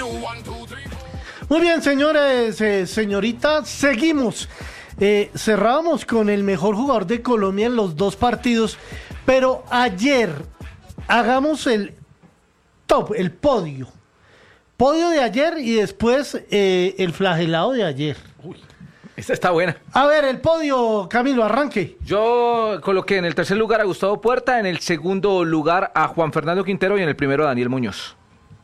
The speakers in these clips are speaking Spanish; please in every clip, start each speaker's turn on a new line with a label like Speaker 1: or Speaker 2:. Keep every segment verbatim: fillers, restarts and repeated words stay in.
Speaker 1: Muy bien, señores, eh, señoritas, seguimos. Eh, cerramos con el mejor jugador de Colombia en los dos partidos, pero ayer hagamos el top, el podio. Podio de ayer y después eh, el flagelado de ayer.
Speaker 2: Uy, esta está buena.
Speaker 1: A ver, el podio, Camilo, arranque.
Speaker 2: Yo coloqué en el tercer lugar a Gustavo Puerta, en el segundo lugar a Juan Fernando Quintero y en el primero a Daniel Muñoz.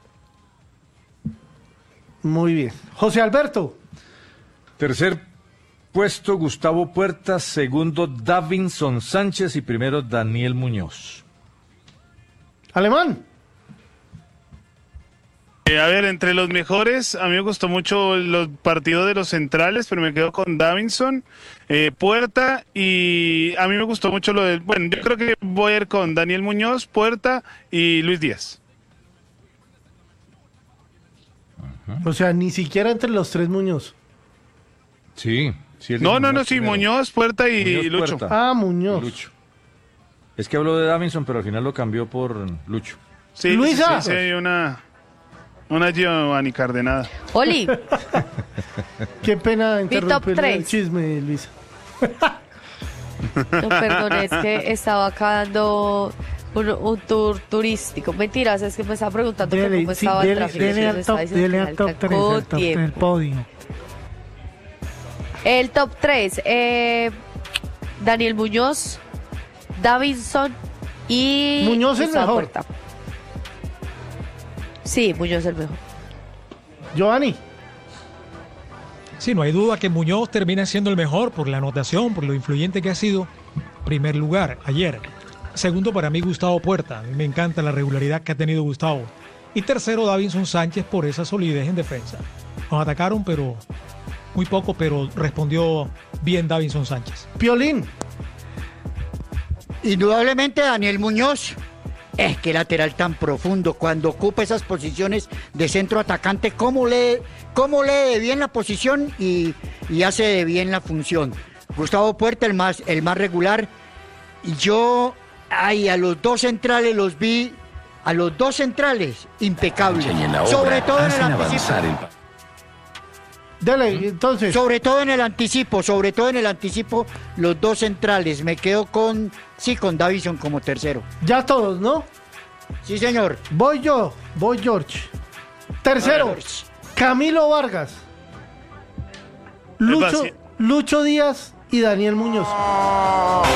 Speaker 1: Muy bien. José Alberto.
Speaker 3: Tercer puesto, Gustavo Puerta. Segundo, Davinson Sánchez. Y primero, Daniel Muñoz.
Speaker 1: Alemán.
Speaker 4: Eh, a ver, entre los mejores, a mí me gustó mucho los partidos de los centrales, pero me quedo con Davinson, eh, Puerta, y a mí me gustó mucho lo del... Bueno, yo creo que voy a ir con Daniel Muñoz, Puerta y Luis Díaz.
Speaker 1: O sea, ni siquiera entre los tres Muñoz.
Speaker 3: Sí. sí
Speaker 4: No, no, no, sí, Muñoz, Puerta y
Speaker 3: Muñoz,
Speaker 4: Lucho.
Speaker 3: Puerta.
Speaker 1: Ah, Muñoz.
Speaker 3: Lucho. Es que habló de Davinson, pero al final lo cambió por Lucho.
Speaker 4: Sí,
Speaker 1: Luisa.
Speaker 4: sí, sí, hay una, una Giovanni Cardenada.
Speaker 5: Oli,
Speaker 1: Qué pena interrumpir el
Speaker 5: tres.
Speaker 1: chisme, Luisa.
Speaker 5: no, perdón, es que estaba acá dando un, un tour turístico. Mentiras, es que me estaba preguntando que
Speaker 1: Dele,
Speaker 5: cómo
Speaker 1: sí,
Speaker 5: estaba el
Speaker 1: dele,
Speaker 5: tráfico.
Speaker 1: dele
Speaker 5: y
Speaker 1: al
Speaker 5: me
Speaker 1: top,
Speaker 5: estaba diciendo
Speaker 1: dele
Speaker 5: que
Speaker 1: al top tres,
Speaker 5: alcanzó
Speaker 1: el top,
Speaker 5: tiempo.
Speaker 1: el podio.
Speaker 5: El top tres, eh, Daniel Muñoz, Davinson y
Speaker 1: Muñoz el
Speaker 5: Gustavo
Speaker 1: mejor.
Speaker 5: Puerta. Sí, Muñoz el mejor.
Speaker 1: Giovanni.
Speaker 6: Sí, no hay duda que Muñoz termina siendo el mejor por la anotación, por lo influyente que ha sido. Primer lugar, ayer. Segundo, para mí, Gustavo Puerta. A mí me encanta la regularidad que ha tenido Gustavo. Y tercero, Davinson Sánchez por esa solidez en defensa. Nos atacaron, pero muy poco, pero respondió bien Davinson Sánchez.
Speaker 1: Piolín.
Speaker 7: Indudablemente Daniel Muñoz. Es que lateral tan profundo, cuando ocupa esas posiciones de centro atacante, cómo lee, cómo lee de bien la posición y, y hace de bien la función. Gustavo Puerta, el más, el más regular. Y yo, ay, a los dos centrales los vi, a los dos centrales, impecables. Sobre todo en el anticipo.
Speaker 1: Dele, entonces.
Speaker 7: Sobre todo en el anticipo, sobre todo en el anticipo, los dos centrales. Me quedo con, sí, con Davinson como tercero.
Speaker 1: Ya todos, ¿no?
Speaker 7: Sí, señor.
Speaker 1: Voy yo, voy George. Tercero,
Speaker 7: George.
Speaker 1: Camilo Vargas. Lucho, Lucho Díaz y Daniel Muñoz.